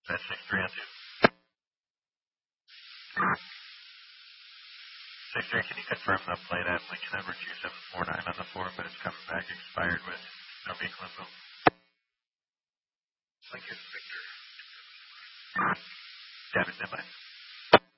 That's 6-3 on 2. 6-3, can you confirm the plate at Lincoln number 2749 on the 4, but it's coming back expired with no vehicle info? Lincoln Victor. Gavin, stand by.